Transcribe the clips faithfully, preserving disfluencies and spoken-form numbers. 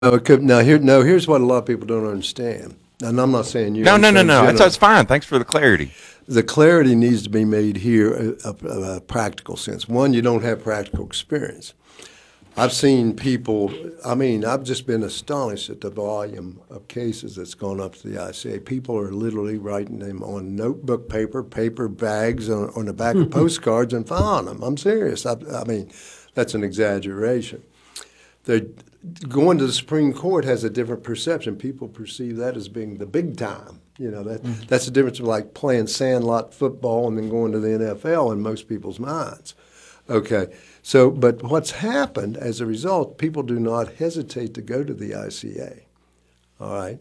No, it could, now here, no. Here's what a lot of people don't understand, and I'm not saying you. No, I'm no, no, saying no. That's, general. that's fine. Thanks for the clarity. The clarity needs to be made here, a, a, a practical sense. One, you don't have practical experience. I've seen people. I mean, I've just been astonished at the volume of cases that's gone up to the I C A. People are literally writing them on notebook paper, paper bags, on, on the back of postcards, and filing them. I'm serious. I, I mean, that's an exaggeration. They're going to the Supreme Court has a different perception. People perceive that as being the big time. You know, that mm-hmm. that's the difference of like playing sandlot football and then going to the N F L in most people's minds. Okay, so but what's happened as a result, people do not hesitate to go to the I C A. All right,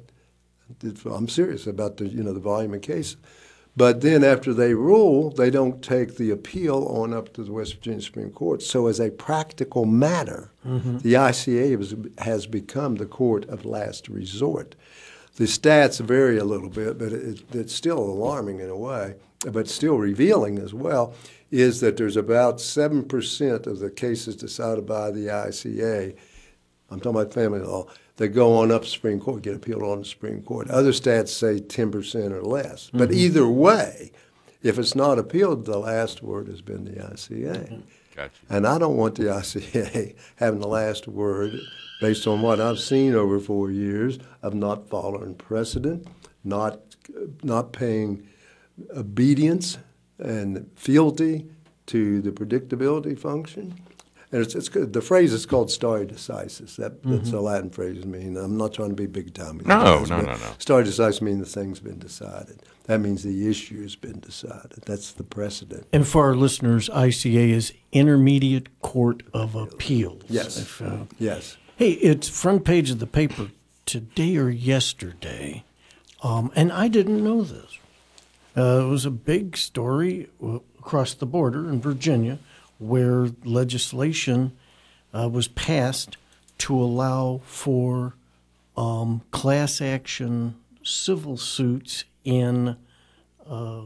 I'm serious about the you know the volume of cases. But then after they rule, they don't take the appeal on up to the West Virginia Supreme Court. So as a practical matter, mm-hmm. the I C A has, has become the court of last resort. The stats vary a little bit, but it, it's still alarming in a way, but still revealing as well, is that there's about seven percent of the cases decided by the I C A, I'm talking about family law, that go on up to the Supreme Court, get appealed on the Supreme Court. Other stats say ten percent or less. Mm-hmm. But either way, if it's not appealed, the last word has been the I C A. Mm-hmm. Gotcha. And I don't want the I C A having the last word based on what I've seen over four years of not following precedent, not not paying obedience and fealty to the predictability function. And it's, it's good. The phrase is called stare decisis. That, mm-hmm. That's a Latin phrase. I mean, I'm not trying to be big time. No, no, no, no. Stare decisis means the thing's been decided. That means the issue has been decided. That's the precedent. And for our listeners, I C A is Intermediate Court of Appeals. Yes. If, uh, yes. Hey, it's front page of the paper today or yesterday, um, and I didn't know this. Uh, it was a big story across the border in Virginia, where legislation uh, was passed to allow for um, class action civil suits in, uh,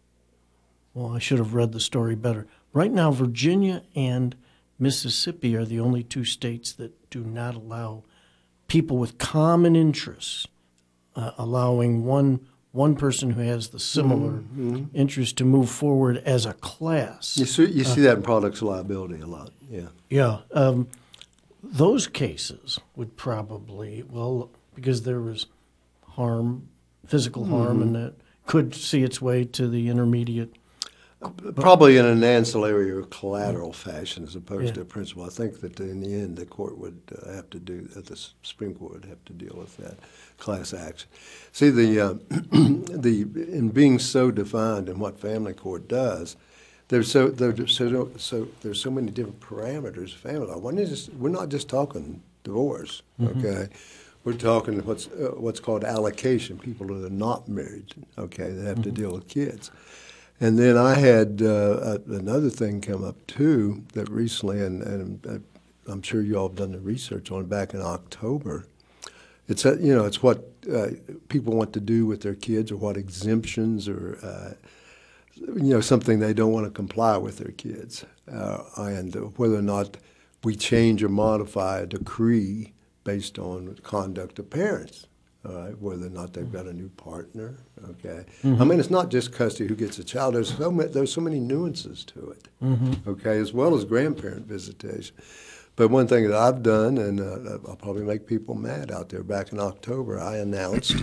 well, I should have read the story better. Right now, Virginia and Mississippi are the only two states that do not allow people with common interests, uh, allowing one one person who has the similar mm-hmm. interest to move forward as a class. You see, you see uh, that in products liability a lot, yeah. Yeah. Um, those cases would probably, well, because there was harm, physical mm-hmm. harm, and that could see its way to the intermediate. Probably in an ancillary or collateral fashion as opposed yeah. to a principle. I think that in the end the court would uh, have to do, uh, the Supreme Court would have to deal with that class action. See, the uh, the in being so defined in what family court does, there's so there's so, so there's so many different parameters of family law. One is just, we're not just talking divorce, mm-hmm. okay? We're talking what's uh, what's called allocation. People that are not married, okay, that have mm-hmm. to deal with kids. And then I had uh, another thing come up, too, that recently, and, and I'm sure you all have done the research on it back in October. It's, a, you know, it's what uh, people want to do with their kids or what exemptions or, uh, you know, something they don't want to comply with their kids. Uh, and whether or not we change or modify a decree based on conduct of parents. All right, whether or not they've got a new partner, okay. Mm-hmm. I mean, it's not just custody who gets a child. There's so many, there's so many nuances to it, mm-hmm. okay, as well as grandparent visitation. But one thing that I've done, and uh, I'll probably make people mad out there, back in October, I announced,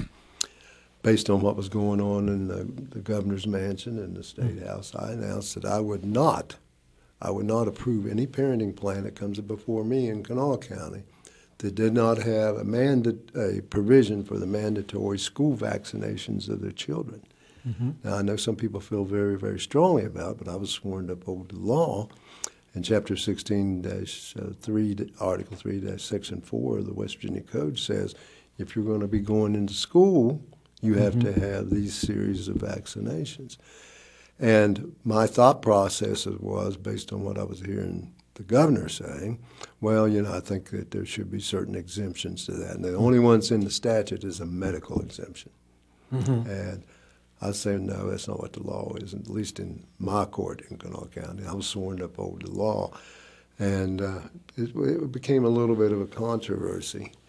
based on what was going on in the, the governor's mansion and the state mm-hmm. house, I announced that I would not, I would not approve any parenting plan that comes before me in Kanawha County that did not have a, manda- a provision for the mandatory school vaccinations of their children. Mm-hmm. Now, I know some people feel very, very strongly about it, but I was sworn to uphold the law. And Chapter sixteen dash three, Article three dash Section four of the West Virginia Code says if you're going to be going into school, you have mm-hmm. to have these series of vaccinations. And my thought process was, based on what I was hearing the governor saying, well, you know, I think that there should be certain exemptions to that. And the only ones in the statute is a medical exemption. Mm-hmm. And I said, no, that's not what the law is, at least in my court in Kanawha County. I was sworn to uphold the law. And uh, it, it became a little bit of a controversy.